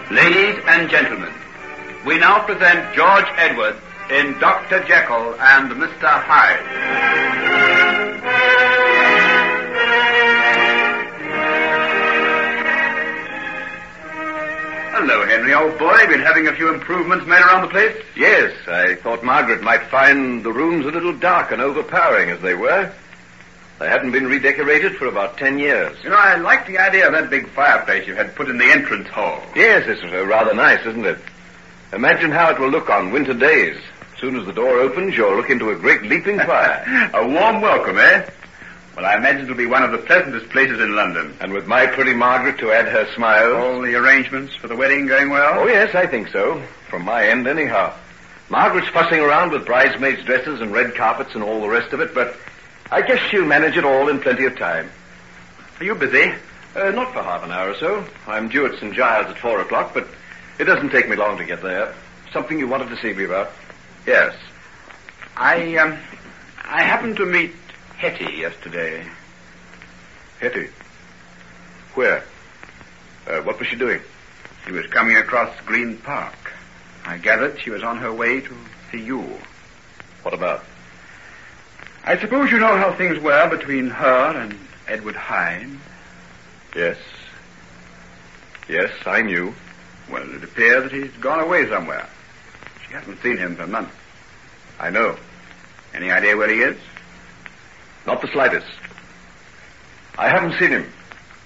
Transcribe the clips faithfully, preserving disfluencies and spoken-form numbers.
Ladies and gentlemen, we now present George Edwards in Doctor Jekyll and Mister Hyde. Hello, Henry, old boy. Been having a few improvements made around the place? Yes, I thought Margaret might find the rooms a little dark and overpowering as they were. They hadn't been redecorated for about ten years. You know, I like the idea of that big fireplace you had put in the entrance hall. Yes, it's uh, rather nice, isn't it? Imagine how it will look on winter days. As soon as the door opens, you'll look into a great leaping fire. A warm welcome, eh? Well, I imagine it'll be one of the pleasantest places in London. And with my pretty Margaret to add her smiles. All the arrangements for the wedding going well? Oh, yes, I think so. From my end, anyhow. Margaret's fussing around with bridesmaids' dresses and red carpets and all the rest of it, but I guess she'll manage it all in plenty of time. Are you busy? Uh, not for half an hour or so. I'm due at Saint Giles at four o'clock, but it doesn't take me long to get there. Something you wanted to see me about? Yes. I, um, I happened to meet Hetty yesterday. Hetty? Where? Uh, what was she doing? She was coming across Green Park. I gathered she was on her way to see you. What about? I suppose you know how things were between her and Edward Hyde. Yes. Yes, I knew. Well, it appears that he's gone away somewhere. She hasn't seen him for months. I know. Any idea where he is? Not the slightest. I haven't seen him.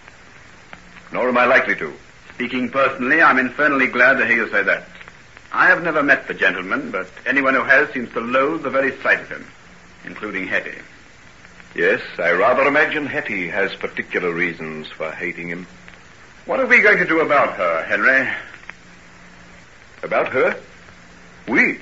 Nor am I likely to. Speaking personally, I'm infernally glad to hear you say that. I have never met the gentleman, but anyone who has seems to loathe the very sight of him, including Hetty. Yes, I rather imagine Hetty has particular reasons for hating him. What are we going to do about her, Henry? About her? We?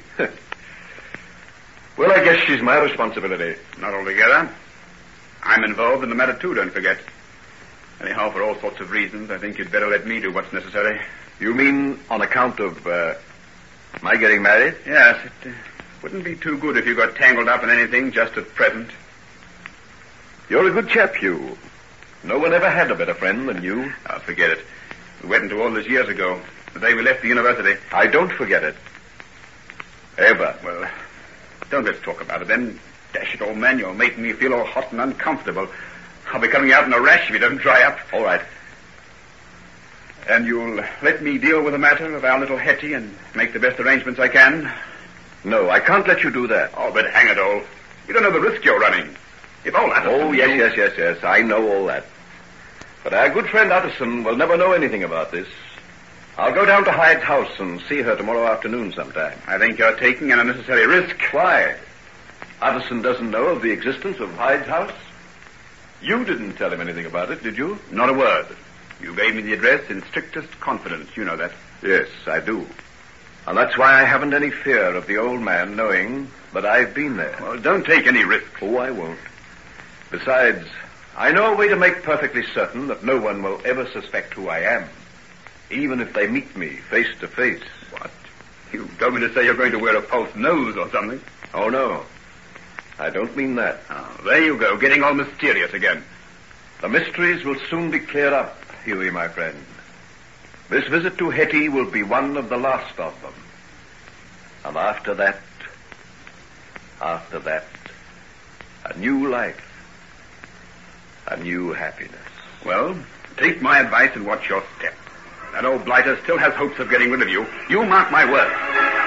Well, I guess she's my responsibility. Not altogether. I'm involved in the matter, too, don't forget. Anyhow, for all sorts of reasons, I think you'd better let me do what's necessary. You mean on account of, uh, my getting married? Yes, it uh, wouldn't be too good if you got tangled up in anything just at present. You're a good chap, Hugh. No one ever had a better friend than you. Oh, forget it. We went into all this years ago, the day we left the university. I don't forget it. Ever. Well, don't let's talk about it then. Dash it, old man, you're making me feel all hot and uncomfortable. I'll be coming out in a rash if you don't dry up. All right. And you'll let me deal with the matter of our little Hetty and make the best arrangements I can? No, I can't let you do that. Oh, but hang it all. You don't know the risk you're running. If all Utterson... Oh, yes, yes, yes, yes. I know all that. But our good friend Utterson will never know anything about this. I'll go down to Hyde's house and see her tomorrow afternoon sometime. I think you're taking an unnecessary risk. Why? Utterson doesn't know of the existence of Hyde's house? You didn't tell him anything about it, did you? Not a word. You gave me the address in strictest confidence. You know that. Yes, I do. And that's why I haven't any fear of the old man knowing that I've been there. Well, don't take any risk. Oh, I won't. Besides, I know a way to make perfectly certain that no one will ever suspect who I am, even if they meet me face to face. What? You told me to say you're going to wear a false nose or something. Oh, no. I don't mean that. Oh, there you go, getting all mysterious again. The mysteries will soon be cleared up, Hughie, my friend. This visit to Hetty will be one of the last of them. And after that, after that, a new life, a new happiness. Well, take my advice and watch your step. That old blighter still has hopes of getting rid of you. You mark my words.